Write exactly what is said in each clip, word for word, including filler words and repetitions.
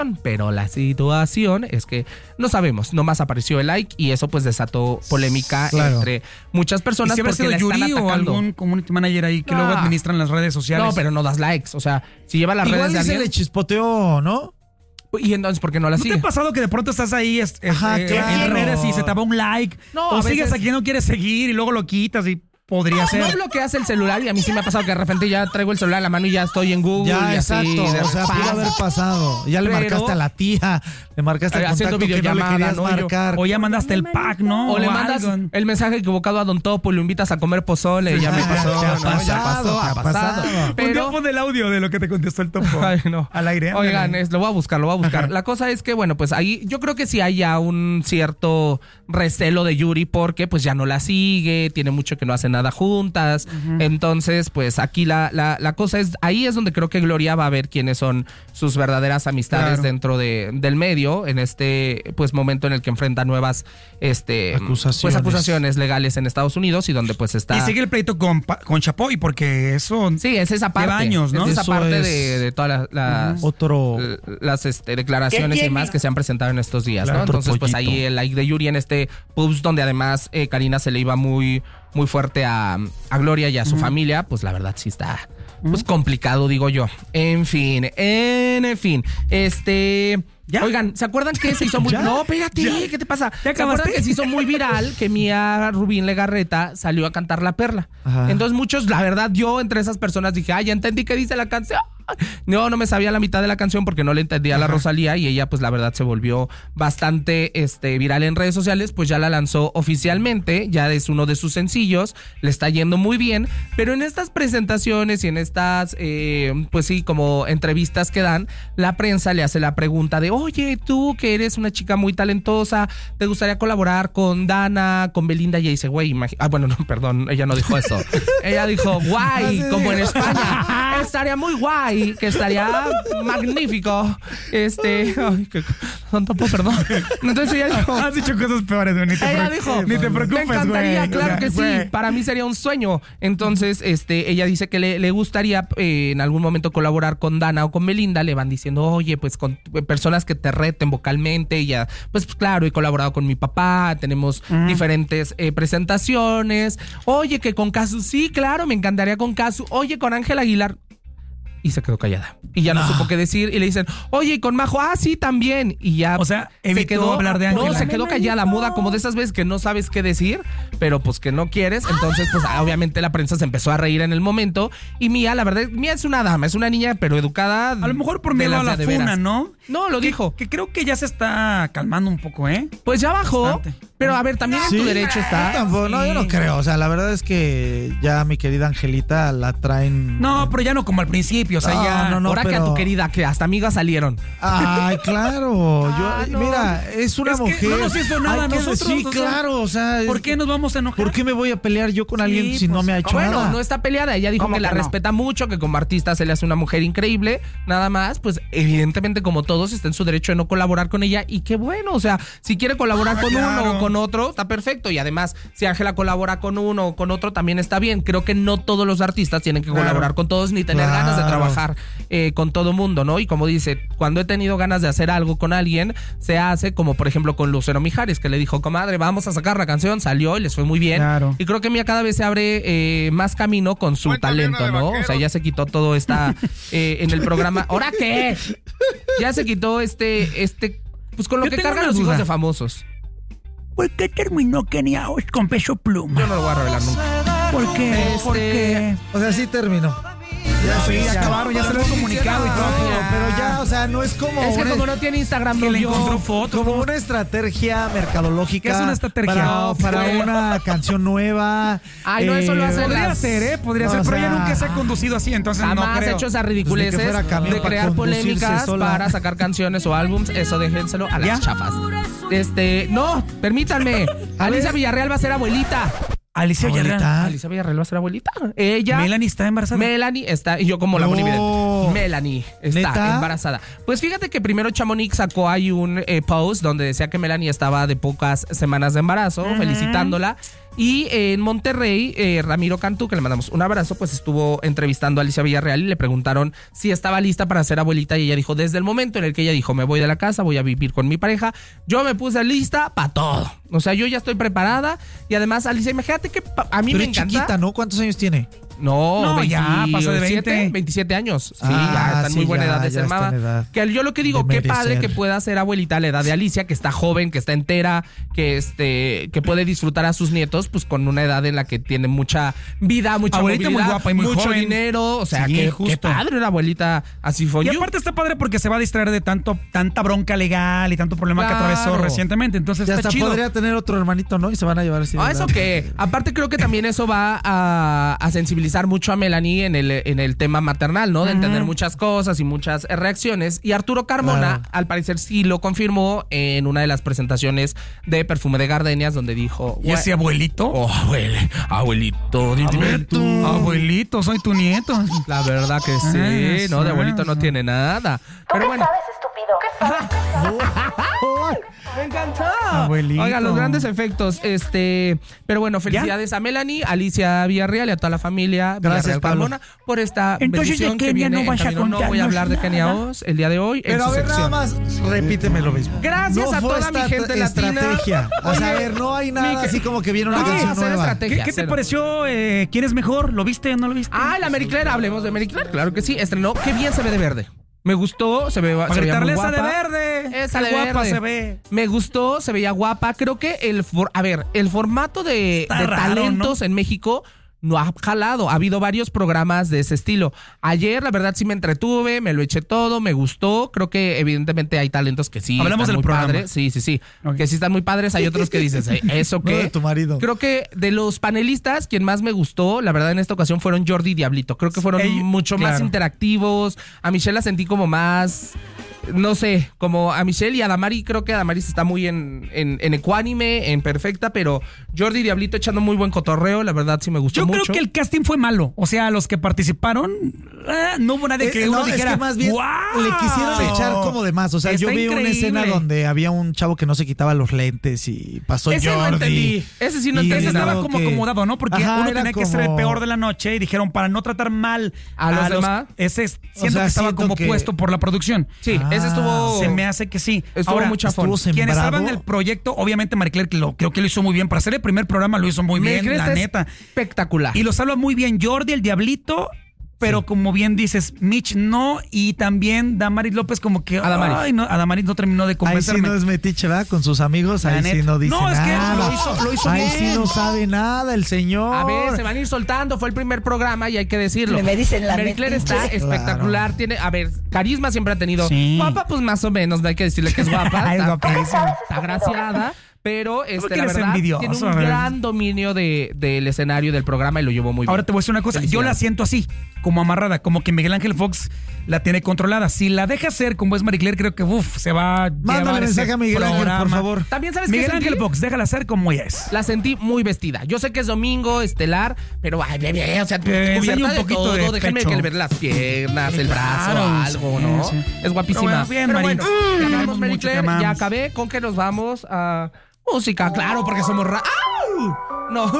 pero la situación es que no sabemos, nomás apareció el like y eso pues desató polémica claro. entre muchas personas ¿Y si porque la Yuri están atacando? O algún community manager ahí que ah. luego administran las redes sociales? No, pero no das likes, o sea, si lleva las igual redes de alguien... alguien... le chispoteó, ¿no? Y entonces, ¿por qué no la ¿No sigue? te ha pasado que de pronto estás ahí es, es, Ajá, eh, claro. en redes y se te va un like? No, o a sigues veces... a quien no quieres seguir y luego lo quitas y... Podría no, ser. No bloqueas el celular y a mí sí me ha pasado que de repente ya traigo el celular en la mano y ya estoy en Google. Ya, y exacto. Así, o sea, pudo haber pasado. Ya le Pero, marcaste a la tía, le marcaste al contacto que no le querías ¿no? marcar. O ya mandaste el pack, ¿no? O, o le mandas algo. El mensaje equivocado a Don Topo y lo invitas a comer pozole. Sí, ya me pasó. Ya, ¿no? pasado, ya pasó, ha pasado. pasado. Pero un pon el audio de lo que te contestó el Topo. Ay, no. Al aire. Oigan, es, lo voy a buscar, lo voy a buscar. Ajá. La cosa es que, bueno, pues ahí yo creo que sí hay ya un cierto recelo de Yuri porque pues ya no la sigue, tiene mucho que no hace nada juntas. Uh-huh. Entonces, pues aquí la, la, la cosa es, ahí es donde creo que Gloria va a ver quiénes son sus verdaderas amistades claro. dentro de, del medio, en este pues momento en el que enfrenta nuevas este acusaciones. pues acusaciones legales en Estados Unidos y donde pues está... Y sigue el pleito con, con Chapoy porque eso... Sí, es esa parte. Lleva años, ¿no? Es esa eso parte es... de, de todas las... Uh-huh. Otro... Las este, declaraciones y demás que se han presentado en estos días, claro, ¿no? Entonces, pues ahí el like de Yuri en este pubs donde además eh, Karina se le iba muy... muy fuerte a, a Gloria y a su uh-huh. familia, pues la verdad sí está pues uh-huh. complicado, digo yo. En fin, en fin, este... ¿Ya? Oigan, ¿se acuerdan que se hizo muy... No, espérate, ¿Ya? ¿Qué te pasa? ¿Se acuerdan que se hizo muy viral que Mía Rubín Legarreta salió a cantar La Perla? Ajá. Entonces muchos, la verdad, yo entre esas personas dije, ay, ya entendí qué dice la canción. No, no me sabía la mitad de la canción porque no le entendía a la Rosalía y ella pues la verdad se volvió bastante este, viral en redes sociales, pues ya la lanzó oficialmente, ya es uno de sus sencillos, le está yendo muy bien, pero en estas presentaciones y en estas eh, pues sí, como entrevistas que dan, la prensa le hace la pregunta de, oye, tú que eres una chica muy talentosa, ¿te gustaría colaborar con Dana, con Belinda? Y ella dice, güey, imag- ah, bueno, no, perdón, ella no dijo eso. Ella dijo, guay, como en España, estaría muy guay, que estaría magnífico. Este, ay, que Don Topo, perdón. Entonces ella dijo, has dicho cosas peores, güey. Ni te ella pre- dijo, ni te preocupes, me encantaría, güey. claro que Güey. sí. Para mí sería un sueño. Entonces, este, ella dice que le, le gustaría eh, en algún momento colaborar con Dana o con Belinda. Le van diciendo, oye, pues con personas que te reten vocalmente. Y ya, pues claro, he colaborado con mi papá. Tenemos uh-huh. diferentes eh, presentaciones. Oye, que con Casu, sí, claro, me encantaría con Casu. Oye, con Ángel Aguilar. Y se quedó callada. Y ya no, no supo qué decir. Y le dicen, oye, ¿y con Majo? Ah, sí, también. Y ya. O sea, evitó se quedó, hablar de Ángela. No, se quedó callada, muda, como de esas veces que no sabes qué decir, pero pues que no quieres. Entonces, pues obviamente la prensa se empezó a reír en el momento. Y Mía, la verdad, Mía es una dama, es una niña, pero educada. A lo mejor por miedo a la funa, ¿no? No, lo que, dijo. Que creo que ya se está calmando un poco, ¿eh? Pues ya bajó. Bastante. Pero a ver, también ¿Sí? en tu derecho está. Yo tampoco, no, yo no creo. O sea, la verdad es que ya mi querida Angelita la traen. No, pero ya no como al principio. O sea, no, ya. No, no, ahora pero... que a tu querida, que hasta amigas salieron. Ay, claro. Ah, yo, no. Mira, es una es que mujer. no nos hizo nada a nosotros. Sí, o sea, claro. O sea, ¿por qué nos vamos a enojar? ¿Por qué me voy a pelear yo con Sí, alguien si pues, no me ha hecho bueno, nada? no está peleada. Ella dijo que, que la no? respeta mucho, que como artista se le hace una mujer increíble. Nada más, pues evidentemente como todos está en su derecho de no colaborar con ella. Y qué bueno, o sea, si quiere colaborar ah, con claro. uno o con otro, está perfecto. Y además, si Ángela colabora con uno o con otro, también está bien. Creo que no todos los artistas tienen que claro. colaborar con todos ni tener claro. ganas de trabajar eh, con todo mundo, ¿no? Y como dice, cuando he tenido ganas de hacer algo con alguien, se hace, como por ejemplo con Lucero Mijares, que le dijo, comadre, vamos a sacar la canción, salió y les fue muy bien. Claro. Y creo que Mía cada vez se abre eh, más camino con su Cuenta talento, ¿no? O sea, ya se quitó todo esta eh, en el programa. ¿Ahora qué? Ya se quitó este, este, pues con lo Yo que cargan los hijos de famosos. ¿Por qué terminó Kenia Oz con Peso Pluma? Yo no lo voy a revelar nunca. ¿Por qué? Este... ¿Por qué? O sea, sí terminó. Ya, sí, ya, ya acabaron, ya, ya se lo he comunicado y todo. Ya. Pero ya, o sea, no es como... Es que una, como no tiene Instagram, que no le vio. encontró fotos. Como una estrategia mercadológica. ¿Qué es una estrategia? Para, para una canción nueva. Ay, no, eh, eso lo hace Podría las... ser, ¿eh? Podría no, ser, pero sea, ella nunca se ha conducido así, entonces jamás no creo. ha hecho esas ridiculeces pues de crear polémicas sola. Para sacar canciones o álbums. Eso déjenselo a las ¿Ya? chafas. Este, no, permítanme. Alicia Villarreal va a ser abuelita. Alicia Villarreal. Alicia Villarreal va a ser abuelita. Ella. Melanie está embarazada. Melanie está. Y yo como la no. bonita. Melanie está ¿Neta? embarazada. Pues fíjate que primero Chamonix sacó ahí un eh, post donde decía que Melanie estaba de pocas semanas de embarazo, uh-huh. felicitándola. Y eh, en Monterrey, eh, Ramiro Cantú, que le mandamos un abrazo, pues estuvo entrevistando a Alicia Villarreal y le preguntaron si estaba lista para ser abuelita y ella dijo, desde el momento en el que ella dijo, me voy de la casa, voy a vivir con mi pareja, yo me puse lista para todo. O sea, yo ya estoy preparada y además, Alicia, imagínate que a mí Pero me es encanta. chiquita, ¿no? ¿Cuántos años tiene? No, No, veinte, ya, pasó de veinte. veintisiete años. Sí, Ah, ya está en sí, muy buena ya, edad de ya ser está mamá. en edad Que yo lo que digo, de qué padre merecer. que pueda ser abuelita a la edad de Alicia, que está joven, que está entera, que este, que puede disfrutar a sus nietos, pues con una edad en la que tiene mucha vida, mucha Abuelita muy movilidad, guapa y muy mucho joven. dinero. O sea, Sí, que, justo. qué padre una abuelita así fue. Y aparte está padre porque se va a distraer de tanto tanta bronca legal y tanto problema Claro. que atravesó recientemente. Entonces Ya está hasta chido. podría tener otro hermanito, ¿no? Y se van a llevar así. de Ah, eso lado. que, aparte creo que también eso va a, a sensibilizar mucho a Melanie en el, en el tema maternal, ¿no? De entender muchas cosas y muchas eh, reacciones. Y Arturo Carmona, Claro. al parecer, sí lo confirmó en una de las presentaciones de Perfume de Gardenias, donde dijo... ¿Y ese abuelito? Oh, abuele, abuelito, dime Abuelito. tú. Abuelito, soy tu nieto. La verdad que sí, Ah, ¿no? De eso, abuelito no eso. tiene nada. Pero bueno... sabes, estúpido? Me encantó. Abuelito. Oigan, los grandes efectos. Este, pero bueno, felicidades a Melanie, Alicia Villarreal y a toda la familia Gracias, Villarreal Pablo. Carmona por esta Entonces, bendición ¿de que Kenia viene no en vas a camino. No voy a contarnos hablar de Kenia nada? Oz el día de hoy. Pero en a su ver, nada sección. más, repíteme lo mismo. Gracias no a fue toda mi esta gente latina. estrategia. O sea, a Oye, ver, no hay nada mi- así como que viene una No, canción hacer nueva. estrategia. ¿Qué, qué te cero. pareció? Eh, ¿Quién es mejor? ¿Lo viste o no lo viste? Ah, la Mary Claire, hablemos de Mary Claire. Claro que sí, estrenó. Qué bien se ve de verde. Me gustó, se ve, Para se veía muy gritarle esa guapa. de verde. Esa Qué de guapa verde. se ve. Me gustó, se veía guapa. Creo que el for- a ver, el formato de, Está de raro, talentos ¿no? en México no ha jalado. Ha habido varios programas de ese estilo. Ayer, la verdad, sí me entretuve, me lo eché todo, me gustó. Creo que evidentemente hay talentos que sí Hablamos están del muy programa. padres. Sí, sí, sí. Ok. Que sí están muy padres. Hay otros que dices, "Eh, ¿eso No, de qué? tu marido. Creo que de los panelistas, quien más me gustó, la verdad, en esta ocasión fueron Jordi y Diablito. Creo que fueron Ey, mucho más claro. interactivos. A Michelle la sentí como más... No sé, como a Michelle y a Damari, creo que Damaris está muy en, en, en ecuánime, en perfecta, pero Jordi y Diablito echando muy buen cotorreo, la verdad sí me gustó Yo mucho. creo que el casting fue malo. O sea, los que participaron, eh, no hubo nadie que Eh, uno no, dijera, es que más bien ¡guau! le quisieron Sí. echar como de más. O sea, Está yo vi una increíble. escena donde había un chavo que no se quitaba los lentes y pasó Ese no Jordi. entendí, ese sí no Y entendí Ese estaba luego como que- acomodado, ¿no? Porque Ajá, uno era tenía que ser el como- peor de la noche y dijeron, para no tratar mal ¿A los demás? Ese es- siento sea, que estaba siento como que- puesto por la producción. Sí, Ah, ese estuvo... Se me hace que sí. Estuvo Ahora, muy chafón. estuvo quienes sembrado. estaban en el proyecto, obviamente Marie Claire, que lo, creo que lo hizo muy bien. Para hacer el primer programa lo hizo muy Me bien, crees la que es neta. espectacular. Y los habla muy bien Jordi, el Diablito, pero como bien dices, Mitch no, y también Damaris López como que... Adamaris. Ay, no, Adamaris no terminó de Ahí sí convencerme. no es metiche, ¿verdad? Con sus amigos, La ahí sí neta. no dice No, es que nada. lo hizo- lo hizo ahí bien. sí no sabe nada el señor. A ver, se van a ir soltando, fue el primer programa y hay que decirlo. Me dicen la Mary Claire metiche. está espectacular, tiene, a ver, carisma siempre ha tenido. Sí. Guapa, pues más o menos, no hay que decirle que es guapa. Es está, guapísima. está graciada. Pero este, Porque la eres verdad, envidioso, tiene un a ver. gran dominio de, del escenario del programa y lo llevó muy bien. Ahora te voy a decir una cosa, yo Felicidades. la siento así, como amarrada, como que Miguel Ángel Fox la tiene controlada. Si la deja ser como es Marie Claire, creo que uf, se va a Mándale llevar ese mensaje a Miguel Ángel, por programa. favor. También sabes Miguel que Ángel Fox, déjala ser como ella es. La sentí muy vestida. Yo sé que es domingo, estelar, pero ay, bebé, o sea, Eh, cubierta enseña un de poquito todo. de Déjenme pecho. que le ver las piernas, el brazo, Claro, algo, sí, ¿no? sí. Es guapísima. Pero bueno, bien, Pero Mari. bueno, Te dejamos queremos Mary mucho, te Claire, ya amamos. acabé con que nos vamos a música, claro, porque somos ra... ¡Au! No.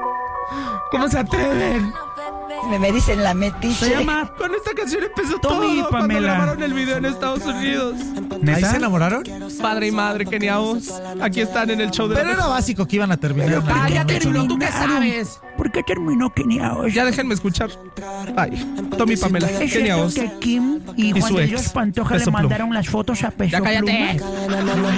¿Cómo se atreven? Me, me dicen la metiche. Se llama Con esta canción empezó Tommy, todo cuando Pamela. grabaron el video en Estados Unidos. ¿Ahí ¿Neta? se enamoraron? Padre y madre, Kenia Oz. Aquí están en el show de Pero la era básico que iban a terminar. Cállate, chulo, ¿tú qué sabes? ¿Por qué terminó Kenia Oz? Ya déjenme escuchar. Ay, Tommy Pamela, ¿Es Kenia cierto Oz. que Kim y Y Juan su de ex, Dios Pantoja Peso le Pluma. mandaron las fotos a Peso Ya cállate. Pluma?